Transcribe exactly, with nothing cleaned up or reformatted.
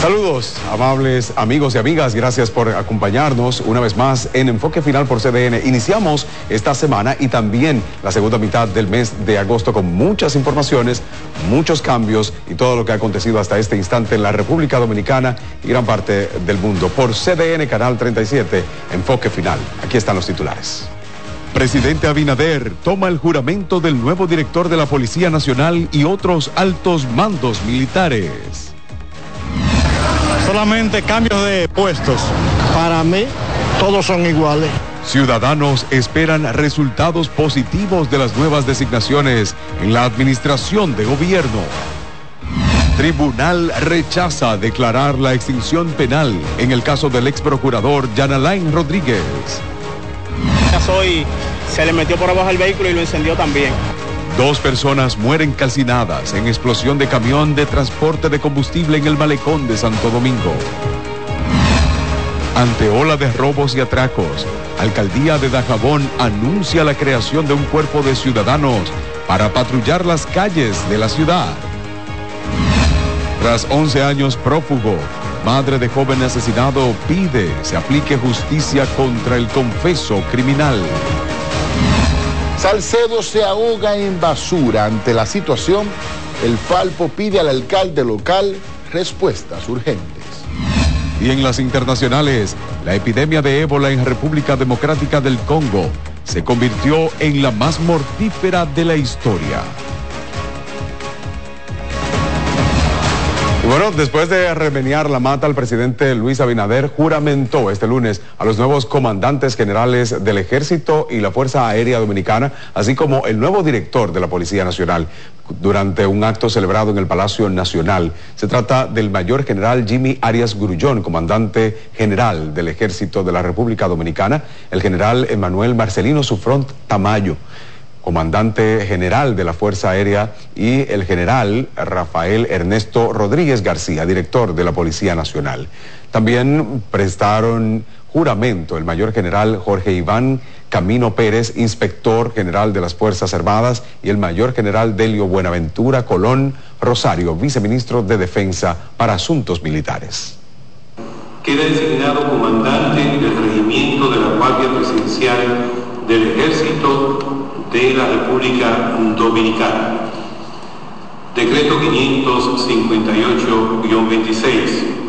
Saludos, amables amigos y amigas, gracias por acompañarnos una vez más en Enfoque Final por C D N. Iniciamos esta semana y también la segunda mitad del mes de agosto con muchas informaciones, muchos cambios y todo lo que ha acontecido hasta este instante en la República Dominicana y gran parte del mundo. Por C D N, Canal treinta y siete, Enfoque Final. Aquí están los titulares. Presidente Abinader toma el juramento del nuevo director de la Policía Nacional y otros altos mandos militares. Solamente cambios de puestos. Para mí, todos son iguales. Ciudadanos esperan resultados positivos de las nuevas designaciones en la administración de gobierno. Tribunal rechaza declarar la extinción penal en el caso del ex procurador Jan Alain Rodríguez. Hoy se le metió por abajo el vehículo y lo encendió también. Dos personas mueren calcinadas en explosión de camión de transporte de combustible en el malecón de Santo Domingo. Ante ola de robos y atracos, Alcaldía de Dajabón anuncia la creación de un cuerpo de ciudadanos para patrullar las calles de la ciudad. Tras once años prófugo, madre de joven asesinado pide se aplique justicia contra el confeso criminal. Salcedo se ahoga en basura. Ante la situación, el Falpo pide al alcalde local respuestas urgentes. Y en las internacionales, la epidemia de ébola en República Democrática del Congo se convirtió en la más mortífera de la historia. Y bueno, después de remeniar la mata, el presidente Luis Abinader juramentó este lunes a los nuevos comandantes generales del Ejército y la Fuerza Aérea Dominicana, así como el nuevo director de la Policía Nacional, durante un acto celebrado en el Palacio Nacional. Se trata del mayor general Jimmy Arias Grullón, comandante general del Ejército de la República Dominicana, el general Emanuel Marcelino Sufront Tamayo, comandante general de la Fuerza Aérea, y el general Rafael Ernesto Rodríguez García, director de la Policía Nacional. También prestaron juramento el mayor general Jorge Iván Camino Pérez, inspector general de las Fuerzas Armadas, y el mayor general Delio Buenaventura Colón Rosario, viceministro de Defensa para Asuntos Militares. Queda designado comandante del regimiento de la Guardia Presidencial del Ejército de la República Dominicana. Decreto quinientos cincuenta y ocho guión veintiséis.